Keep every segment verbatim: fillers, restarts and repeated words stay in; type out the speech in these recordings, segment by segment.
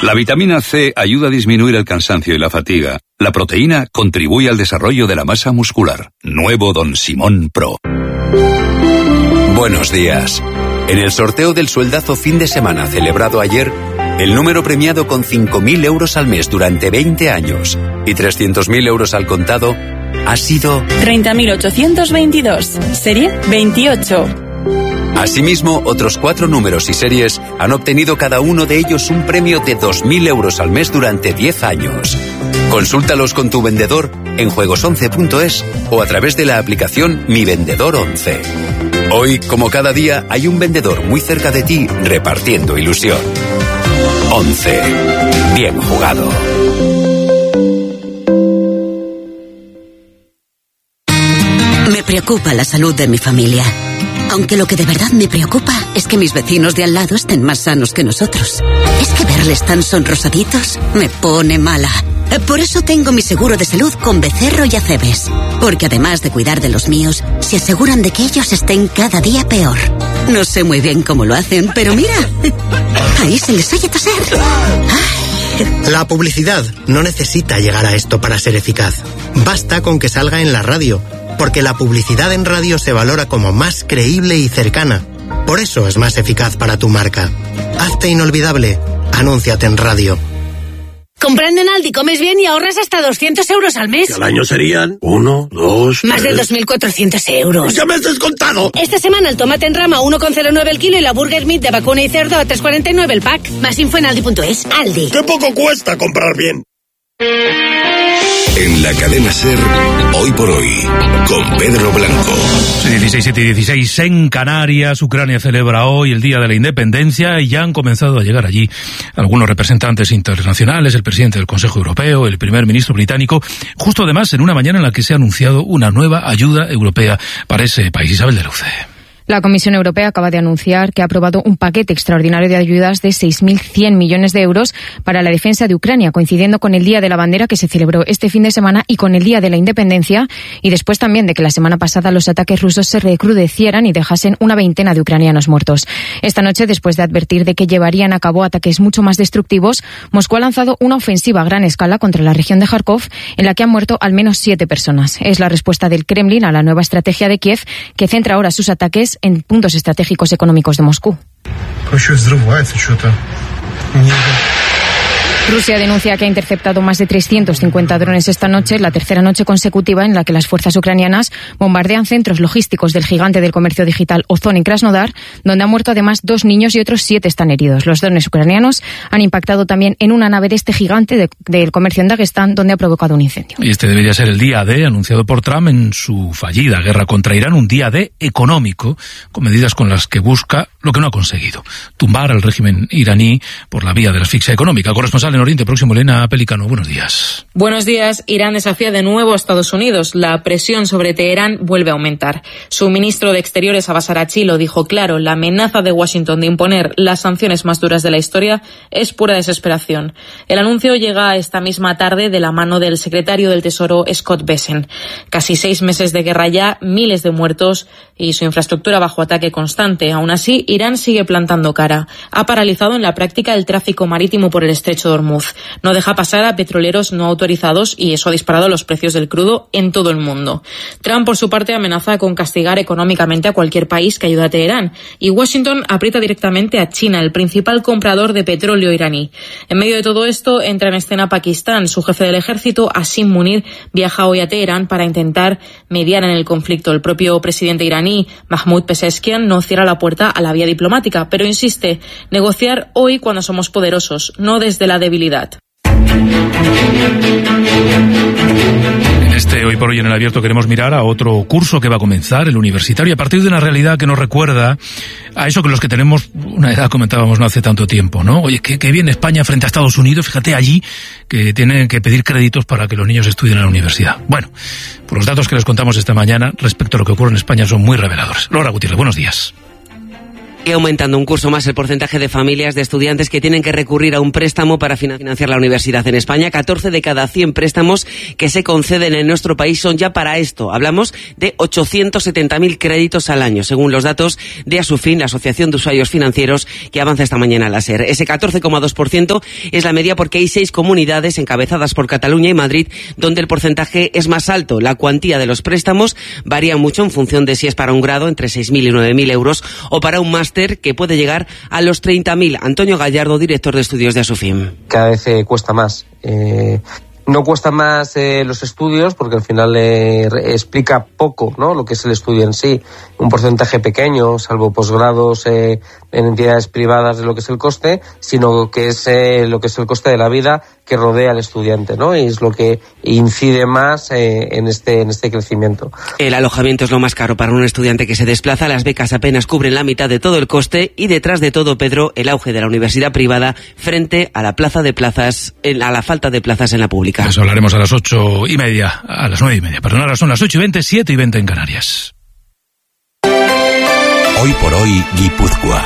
La vitamina C ayuda a disminuir el cansancio y la fatiga. La proteína contribuye al desarrollo de la masa muscular. Nuevo Don Simón Pro. Buenos días. En el sorteo del sueldazo fin de semana celebrado ayer, el número premiado con cinco mil euros al mes durante veinte años y trescientos mil euros al contado ha sido treinta mil ochocientos veintidós, serie veintiocho. Asimismo, otros cuatro números y series han obtenido cada uno de ellos un premio de dos mil euros al mes durante diez años. Consúltalos con tu vendedor en juegos once punto es o a través de la aplicación Mi Vendedor once. Hoy, como cada día, hay un vendedor muy cerca de ti repartiendo ilusión. once. Bien jugado. Me preocupa la salud de mi familia. Aunque lo que de verdad me preocupa es que mis vecinos de al lado estén más sanos que nosotros. Es que verles tan sonrosaditos me pone mala. Por eso tengo mi seguro de salud con Becerro y Acebes. Porque además de cuidar de los míos, se aseguran de que ellos estén cada día peor. No sé muy bien cómo lo hacen, pero mira, ahí se les oye toser. Ay. La publicidad no necesita llegar a esto para ser eficaz. Basta con que salga en la radio, porque la publicidad en radio se valora como más creíble y cercana. Por eso es más eficaz para tu marca. Hazte inolvidable. Anúnciate en radio. Comprando en Aldi comes bien y ahorras hasta doscientos euros al mes. Que al año serían uno, dos, Más de dos mil cuatrocientos euros. ¡Ya me has descontado! Esta semana el tomate en rama uno coma cero nueve el kilo y la burger meat de vacuna y cerdo a tres coma cuarenta y nueve el pack. Más info en aldi punto es. Aldi. ¡Qué poco cuesta comprar bien! En la cadena SER, Hoy por Hoy, con Pedro Blanco. dieciséis, siete y dieciséis en Canarias. Ucrania celebra hoy el Día de la Independencia y ya han comenzado a llegar allí algunos representantes internacionales, el presidente del Consejo Europeo, el primer ministro británico, justo además en una mañana en la que se ha anunciado una nueva ayuda europea para ese país. Isabel de Luce. La Comisión Europea acaba de anunciar que ha aprobado un paquete extraordinario de ayudas de seis mil cien millones de euros para la defensa de Ucrania, coincidiendo con el Día de la Bandera que se celebró este fin de semana y con el Día de la Independencia, y después también de que la semana pasada los ataques rusos se recrudecieran y dejasen una veintena de ucranianos muertos. Esta noche, después de advertir de que llevarían a cabo ataques mucho más destructivos, Moscú ha lanzado una ofensiva a gran escala contra la región de Kharkov, en la que han muerto al menos siete personas. Es la respuesta del Kremlin a la nueva estrategia de Kiev, que centra ahora sus ataques en puntos estratégicos económicos de Moscú. Rusia denuncia que ha interceptado más de trescientos cincuenta drones esta noche, la tercera noche consecutiva en la que las fuerzas ucranianas bombardean centros logísticos del gigante del comercio digital Ozon en Krasnodar, donde han muerto además dos niños y otros siete están heridos. Los drones ucranianos han impactado también en una nave de este gigante de, del comercio en Dagestán, donde ha provocado un incendio. Y este debería ser el día D, anunciado por Trump en su fallida guerra contra Irán, un día D económico, con medidas con las que busca lo que no ha conseguido, tumbar al régimen iraní por la vía de la asfixia económica. Corresponsal en Oriente Próximo, Elena Pelicano, buenos días. Buenos días. Irán desafía de nuevo a Estados Unidos. La presión sobre Teherán vuelve a aumentar. Su ministro de Exteriores, Abbas Araghchi, lo dijo claro. La amenaza de Washington de imponer las sanciones más duras de la historia es pura desesperación. El anuncio llega esta misma tarde de la mano del secretario del Tesoro, Scott Bessent. Casi seis meses de guerra ya, miles de muertos y su infraestructura bajo ataque constante. Aún así, Irán sigue plantando cara. Ha paralizado en la práctica el tráfico marítimo por el estrecho de Hormuz. No deja pasar a petroleros no autorizados y eso ha disparado los precios del crudo en todo el mundo. Trump, por su parte, amenaza con castigar económicamente a cualquier país que ayude a Teherán. Y Washington aprieta directamente a China, el principal comprador de petróleo iraní. En medio de todo esto, entra en escena Pakistán. Su jefe del ejército, Asim Munir, viaja hoy a Teherán para intentar mediar en el conflicto. El propio presidente iraní, Mahmoud Pezeshkian, no cierra la puerta a la vía diplomática, pero insiste, negociar hoy cuando somos poderosos, no desde la debilidad. En este Hoy por Hoy en el Abierto queremos mirar a otro curso que va a comenzar, el universitario, a partir de una realidad que nos recuerda a eso que los que tenemos una edad comentábamos no hace tanto tiempo, ¿no? Oye, que, que viene España frente a Estados Unidos, fíjate allí que tienen que pedir créditos para que los niños estudien en la universidad. Bueno, por los datos que les contamos esta mañana respecto a lo que ocurre en España son muy reveladores. Laura Gutiérrez, buenos días. Y aumentando un curso más el porcentaje de familias de estudiantes que tienen que recurrir a un préstamo para financiar la universidad en España. catorce de cada cien préstamos que se conceden en nuestro país son ya para esto. Hablamos de ochocientos setenta mil créditos al año, según los datos de Asufin, la Asociación de Usuarios Financieros, que avanza esta mañana a la SER. Ese catorce coma dos por ciento es la media porque hay seis comunidades encabezadas por Cataluña y Madrid donde el porcentaje es más alto. La cuantía de los préstamos varía mucho en función de si es para un grado, entre seis mil y nueve mil euros, o para un máster que puede llegar a los treinta mil. Antonio Gallardo, director de estudios de Asufin. Cada vez eh, cuesta más. Eh, no cuesta más eh, los estudios porque al final eh, explica poco, ¿no?, lo que es el estudio en sí. Un porcentaje pequeño, salvo posgrados eh, en entidades privadas de lo que es el coste, sino que es eh, lo que es el coste de la vida que rodea al estudiante, ¿no? Y es lo que incide más eh, en este en este crecimiento. El alojamiento es lo más caro para un estudiante que se desplaza. Las becas apenas cubren la mitad de todo el coste y detrás de todo, Pedro, el auge de la universidad privada frente a la plaza de plazas, a la falta de plazas en la pública. Eso hablaremos a las ocho y media, a las nueve y media. Perdón, ahora son las ocho y veinte, siete y veinte en Canarias. Hoy por hoy, Guipúzcoa.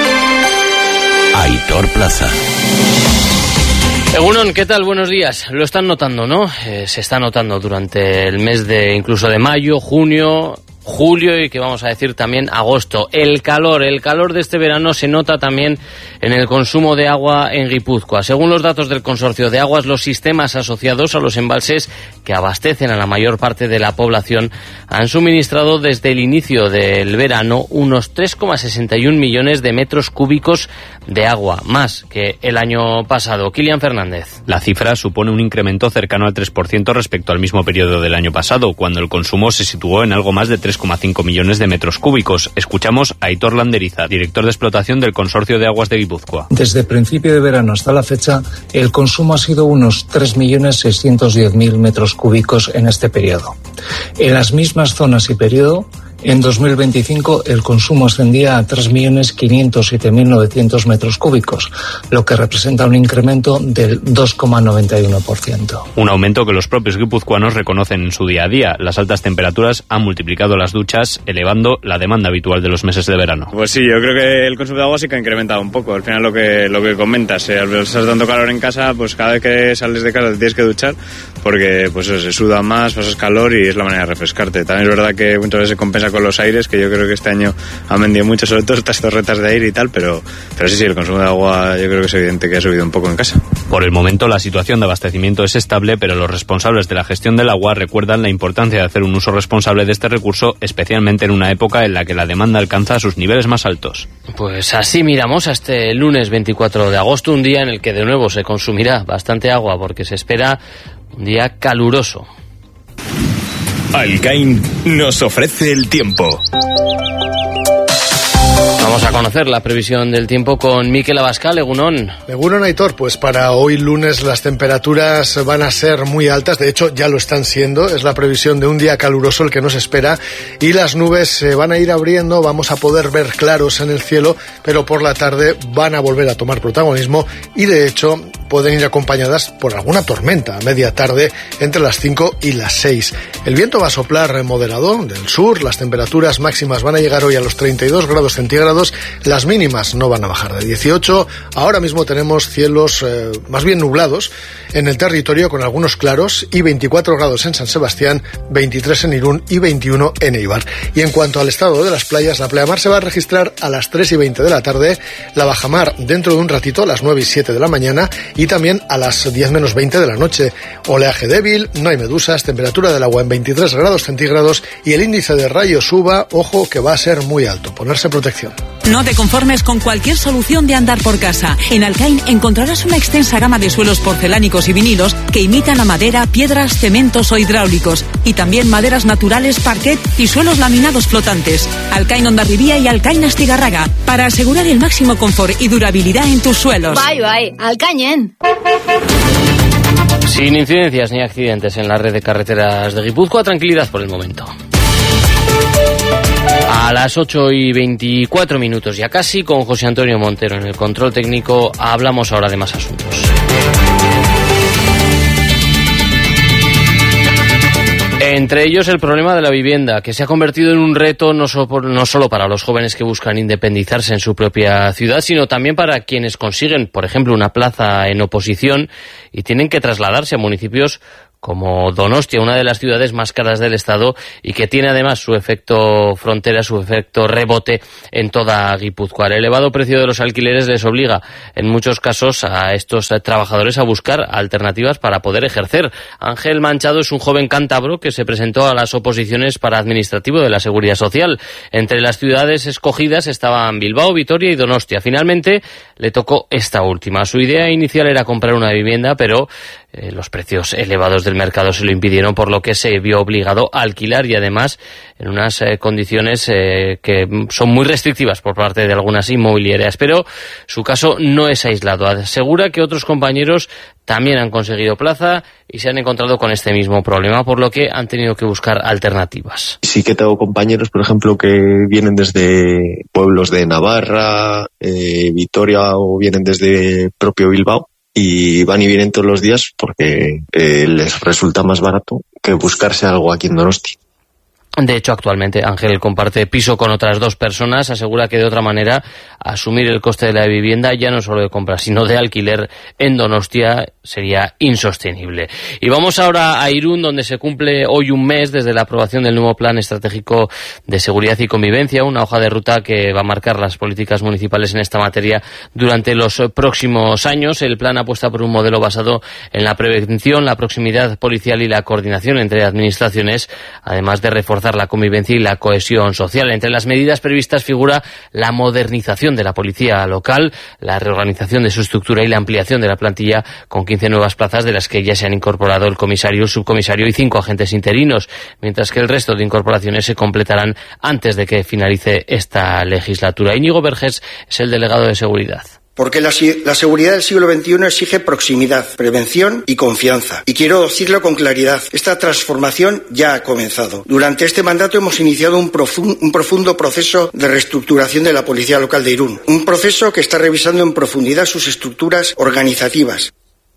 Aitor Plaza. Egunon, ¿qué tal? Buenos días. Lo están notando, ¿no? Eh, se está notando durante el mes de, incluso de mayo, junio, julio y que vamos a decir también agosto. El calor, el calor de este verano se nota también en el consumo de agua en Guipúzcoa. Según los datos del Consorcio de Aguas, los sistemas asociados a los embalses que abastecen a la mayor parte de la población han suministrado desde el inicio del verano unos tres coma sesenta y uno millones de metros cúbicos de agua, más que el año pasado. Kilian Fernández. La cifra supone un incremento cercano al tres por ciento respecto al mismo periodo del año pasado, cuando el consumo se situó en algo más de tres coma cinco millones de metros cúbicos. Escuchamos a Aitor Landeriza, director de explotación del Consorcio de Aguas de Guipúzcoa. Desde el principio de verano hasta la fecha, el consumo ha sido unos tres millones seiscientos diez mil metros cúbicos en este periodo. En las mismas zonas y periodo, en dos mil veinticinco el consumo ascendía a tres millones quinientos siete mil novecientos metros cúbicos, lo que representa un incremento del dos coma noventa y uno por ciento. Un aumento que los propios guipuzcoanos reconocen en su día a día. Las altas temperaturas han multiplicado las duchas, elevando la demanda habitual de los meses de verano. Pues sí, yo creo que el consumo de agua sí que ha incrementado un poco. Al final lo que lo que comentas, eh, al estar dando calor en casa, pues cada vez que sales de casa te tienes que duchar porque pues eso, se suda más, pasas calor y es la manera de refrescarte. También es verdad que muchas veces se compensa con los aires, que yo creo que este año han vendido mucho, sobre todo estas torretas de aire y tal, pero, pero sí, sí, el consumo de agua yo creo que es evidente que ha subido un poco en casa. Por el momento la situación de abastecimiento es estable, pero los responsables de la gestión del agua recuerdan la importancia de hacer un uso responsable de este recurso, especialmente en una época en la que la demanda alcanza sus niveles más altos. Pues así miramos a este lunes veinticuatro de agosto, un día en el que de nuevo se consumirá bastante agua porque se espera un día caluroso. Alcain nos ofrece el tiempo. Vamos a conocer la previsión del tiempo con Mikel Abascal. Egunon. Egunon, Aitor. Pues para hoy lunes las temperaturas van a ser muy altas. De hecho, ya lo están siendo. Es la previsión de un día caluroso el que nos espera. Y las nubes se van a ir abriendo. Vamos a poder ver claros en el cielo, pero por la tarde van a volver a tomar protagonismo. Y de hecho, pueden ir acompañadas por alguna tormenta a media tarde entre las cinco y las seis. El viento va a soplar moderado del sur. Las temperaturas máximas van a llegar hoy a los treinta y dos grados centígrados. Las mínimas no van a bajar de dieciocho. Ahora mismo tenemos cielos eh, más bien nublados en el territorio con algunos claros y veinticuatro grados en San Sebastián, veintitrés en Irún y veintiuno en Eibar. Y en cuanto al estado de las playas, la pleamar se va a registrar a las tres y veinte de la tarde, la bajamar dentro de un ratito a las nueve y siete de la mañana y también a las diez menos veinte de la noche. Oleaje débil, no hay medusas, temperatura del agua en veintitrés grados centígrados y el índice de rayos uva, ojo que va a ser muy alto. Ponerse protección. No te conformes con cualquier solución de andar por casa. En Alcain encontrarás una extensa gama de suelos porcelánicos y vinilos que imitan a madera, piedras, cementos o hidráulicos. Y también maderas naturales, parquet y suelos laminados flotantes. Alcain Hondarribía y Alcain Astigarraga, para asegurar el máximo confort y durabilidad en tus suelos. Bye, bye. Alcañen. Sin incidencias ni accidentes en la red de carreteras de Guipúzcoa, tranquilidad por el momento. A las ocho y veinticuatro minutos ya casi, con José Antonio Montero en el control técnico, hablamos ahora de más asuntos. Entre ellos el problema de la vivienda, que se ha convertido en un reto no, so, no solo para los jóvenes que buscan independizarse en su propia ciudad, sino también para quienes consiguen, por ejemplo, una plaza en oposición y tienen que trasladarse a municipios como Donostia, una de las ciudades más caras del Estado y que tiene además su efecto frontera, su efecto rebote en toda Guipúzcoa. El elevado precio de los alquileres les obliga en muchos casos a estos trabajadores a buscar alternativas para poder ejercer. Ángel Manchado es un joven cántabro que se presentó a las oposiciones para administrativo de la Seguridad Social. Entre las ciudades escogidas estaban Bilbao, Vitoria y Donostia. Finalmente le tocó esta última. Su idea inicial era comprar una vivienda, pero eh, los precios elevados del mercado se lo impidieron, por lo que se vio obligado a alquilar y además en unas eh, condiciones eh, que son muy restrictivas por parte de algunas inmobiliarias. Pero su caso no es aislado. Asegura que otros compañeros también han conseguido plaza y se han encontrado con este mismo problema, por lo que han tenido que buscar alternativas. Sí que tengo compañeros, por ejemplo, que vienen desde pueblos de Navarra, eh, Vitoria, o vienen desde propio Bilbao, y van y vienen todos los días porque eh, les resulta más barato que buscarse algo aquí en Donosti. De hecho, actualmente Ángel comparte piso con otras dos personas. Asegura que de otra manera asumir el coste de la vivienda, ya no solo de compra, sino de alquiler en Donostia, sería insostenible. Y vamos ahora a Irún, donde se cumple hoy un mes desde la aprobación del nuevo Plan Estratégico de Seguridad y Convivencia, una hoja de ruta que va a marcar las políticas municipales en esta materia durante los próximos años. El plan apuesta por un modelo basado en la prevención, la proximidad policial y la coordinación entre administraciones, además de reforzar la convivencia y la cohesión social. Entre las medidas previstas figura la modernización de la policía local, la reorganización de su estructura y la ampliación de la plantilla con quince nuevas plazas, de las que ya se han incorporado el comisario, el subcomisario y cinco agentes interinos, mientras que el resto de incorporaciones se completarán antes de que finalice esta legislatura. Íñigo Vergés es el delegado de seguridad. Porque la, la seguridad del siglo veintiuno exige proximidad, prevención y confianza. Y quiero decirlo con claridad, esta transformación ya ha comenzado. Durante este mandato hemos iniciado un, profun, un profundo proceso de reestructuración de la Policía Local de Irún. Un proceso que está revisando en profundidad sus estructuras organizativas.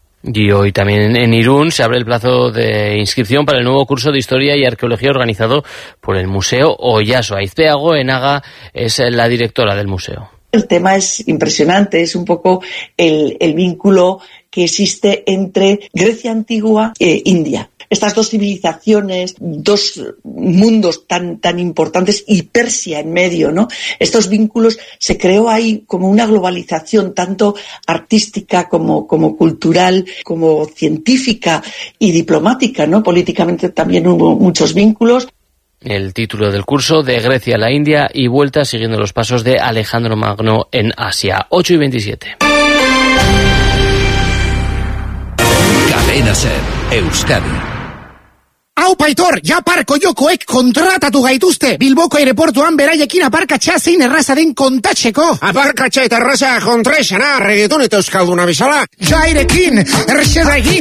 Y hoy también en Irún se abre el plazo de inscripción para el nuevo curso de Historia y Arqueología organizado por el Museo Oyaso. Aizpea Goenaga es la directora del museo. El tema es impresionante, es un poco el, el vínculo que existe entre Grecia antigua e India. Estas dos civilizaciones, dos mundos tan, tan importantes y Persia en medio, ¿no? Estos vínculos, se creó ahí como una globalización tanto artística como, como cultural, como científica y diplomática, ¿no? Políticamente también hubo muchos vínculos. El título del curso, de Grecia a la India y vuelta, siguiendo los pasos de Alejandro Magno en Asia. ocho y veintisiete. Cadena Ser, Euskadi. Hau paitor, ja parko jokoek kontratatu gaituzte. Bilboko aireportuan beraiekin aparkatxa zein erraza den kontatzeko. Aparkatxa eta erraza kontraesana, reggaeton eta euskalduna bezala. Jairekin, errexeda egin.